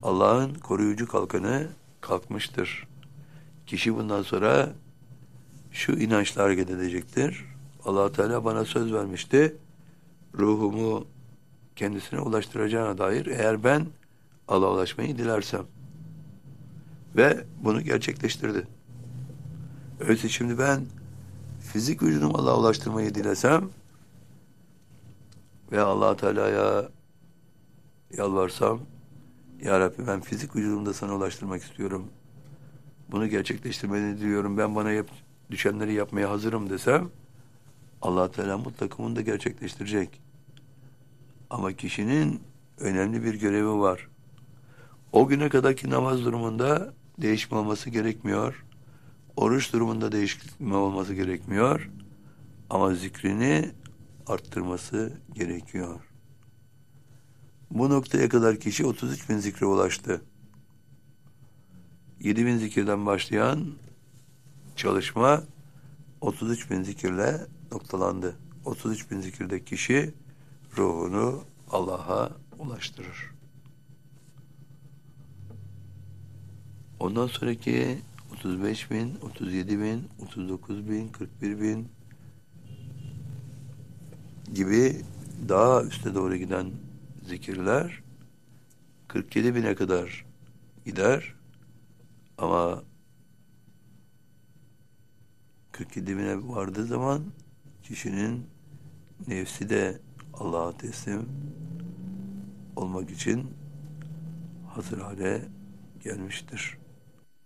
Allah'ın koruyucu kalkanı kalkmıştır. Kişi bundan sonra şu inançla hareket edecektir. Allah Teala bana söz vermişti. Ruhumu kendisine ulaştıracağına dair, eğer ben Allah'a ulaşmayı dilersem. Ve bunu gerçekleştirdi. Öyleyse şimdi ben fizik vücudumu Allah'a ulaştırmayı dilesem ve Allah Teala'ya yalvarsam, Ya Rabbi, ben fizik vücudumda sana ulaştırmak istiyorum. Bunu gerçekleştirmeni diliyorum. Ben bana düşenleri yapmaya hazırım desem, Allah Teala mutlaka bunu da gerçekleştirecek. Ama kişinin önemli bir görevi var. O güne kadarki namaz durumunda değişme olması gerekmiyor. Oruç durumunda değişme olması gerekmiyor. Ama zikrini arttırması gerekiyor. Bu noktaya kadar kişi 33 bin zikre ulaştı. 7 bin zikirden başlayan çalışma 33 bin zikirle noktalandı. 33 bin zikirde kişi ruhunu Allah'a ulaştırır. Ondan sonraki 35 bin, 37 bin, 39 bin, 41 bin gibi daha üste doğru giden zikirler 47 bine kadar gider. Ama 47 bine vardığı zaman kişinin nefsi de Allah'a teslim olmak için hazır hale gelmiştir.